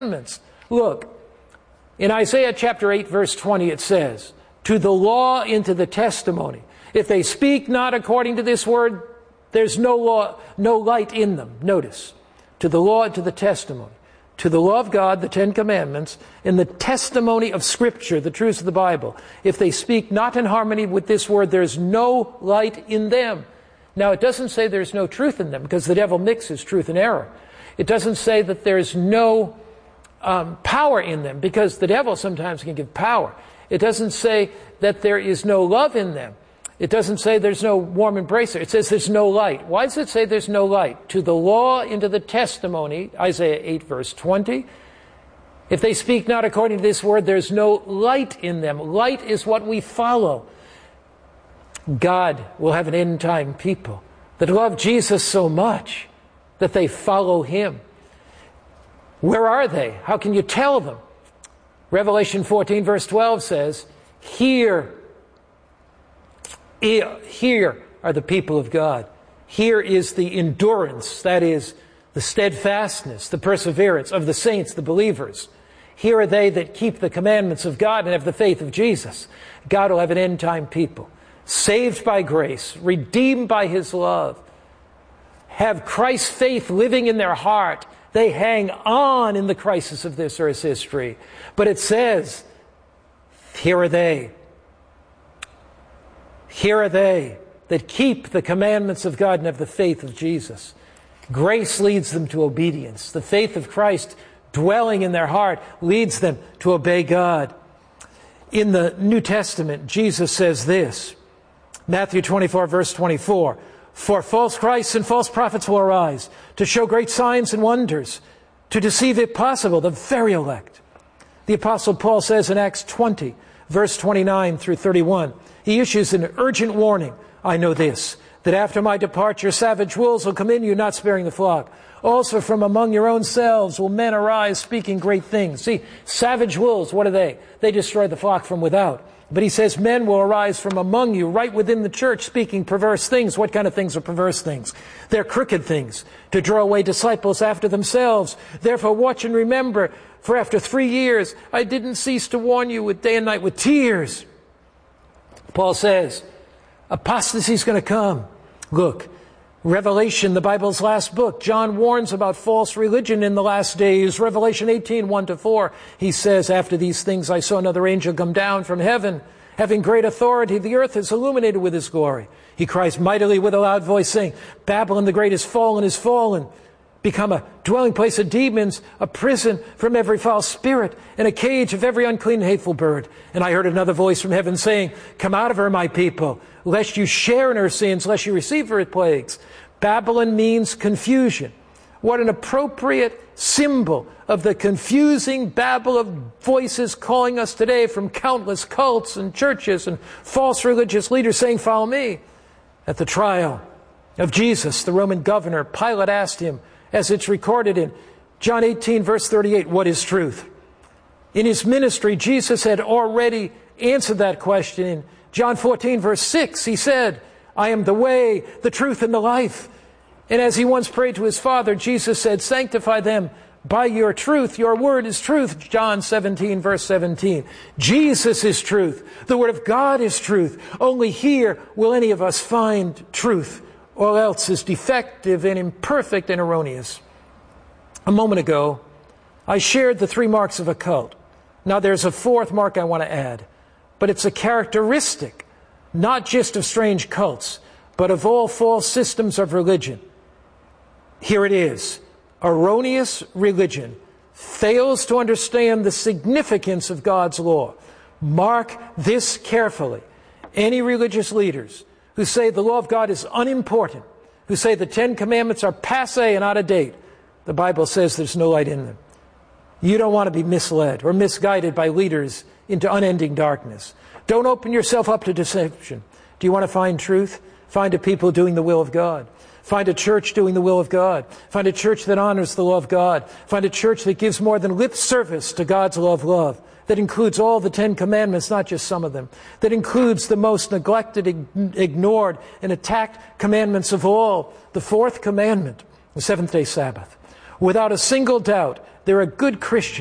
commandments. Look, in Isaiah chapter 8, verse 20, it says, to the law and to the testimony. If they speak not according to this word, there's no law, no light in them. Notice, to the law and to the testimony. To the law of God, the Ten Commandments, and the testimony of Scripture, the truths of the Bible. If they speak not in harmony with this word, there's no light in them. Now, it doesn't say there's no truth in them, because the devil mixes truth and error. It doesn't say that there's no power in them, because the devil sometimes can give power. It doesn't say that there is no love in them. It doesn't say there's no warm embracer. It says there's no light. Why does it say there's no light? To the law and to the testimony, Isaiah 8, verse 20. If they speak not according to this word, there's no light in them. Light is what we follow. God will have an end-time people that love Jesus so much that they follow Him. Where are they? How can you tell them? Revelation 14, verse 12 says, Here are the people of God. Here is the endurance, that is, the steadfastness, the perseverance of the saints, the believers. Here are they that keep the commandments of God and have the faith of Jesus. God will have an end-time people, saved by grace, redeemed by His love, have Christ's faith living in their heart. They hang on in the crisis of this earth's history. But it says, here are they. Here are they that keep the commandments of God and have the faith of Jesus. Grace leads them to obedience. The faith of Christ dwelling in their heart leads them to obey God. In the New Testament, Jesus says this, Matthew 24, verse 24, For false Christs and false prophets will arise, to show great signs and wonders, to deceive, if possible, the very elect. The Apostle Paul says in Acts 20, verse 29 through 31, he issues an urgent warning. I know this, that after my departure, savage wolves will come in you, not sparing the flock. Also from among your own selves will men arise, speaking great things. See, savage wolves, what are they? They destroy the flock from without. But he says men will arise from among you, right within the church, speaking perverse things. What kind of things are perverse things? They're crooked things, to draw away disciples after themselves. Therefore watch and remember, for after 3 years I didn't cease to warn you with day and night with tears. Paul says, apostasy is going to come. Look, Revelation, the Bible's last book, John warns about false religion in the last days. Revelation 18, 1-4, he says, after these things I saw another angel come down from heaven, having great authority. The earth is illuminated with his glory. He cries mightily with a loud voice, saying, Babylon the great is fallen, become a dwelling place of demons, a prison from every foul spirit, and a cage of every unclean and hateful bird. And I heard another voice from heaven saying, Come out of her, my people, lest you share in her sins, lest you receive her plagues. Babylon means confusion. What an appropriate symbol of the confusing babble of voices calling us today from countless cults and churches and false religious leaders saying, Follow me. At the trial of Jesus, the Roman governor, Pilate asked him, as it's recorded in John 18, verse 38, what is truth? In his ministry, Jesus had already answered that question. In John 14, verse 6, he said, I am the way, the truth, and the life. And as he once prayed to his Father, Jesus said, Sanctify them by your truth. Your word is truth. John 17, verse 17. Jesus is truth. The word of God is truth. Only here will any of us find truth. All else is defective and imperfect and erroneous. A moment ago, I shared the 3 marks of a cult. Now there's a 4th mark I want to add. But it's a characteristic, not just of strange cults, but of all false systems of religion. Here it is. Erroneous religion fails to understand the significance of God's law. Mark this carefully. Any religious leaders who say the law of God is unimportant, who say the 10 Commandments are passé and out of date, the Bible says there's no light in them. You don't want to be misled or misguided by leaders into unending darkness. Don't open yourself up to deception. Do you want to find truth? Find a people doing the will of God. Find a church doing the will of God. Find a church that honors the law of God. Find a church that gives more than lip service to God's love. That includes all the 10 Commandments, not just some of them. That includes the most neglected, ignored, and attacked commandments of all. The 4th commandment, the 7th-day Sabbath. Without a single doubt, They're a good Christian.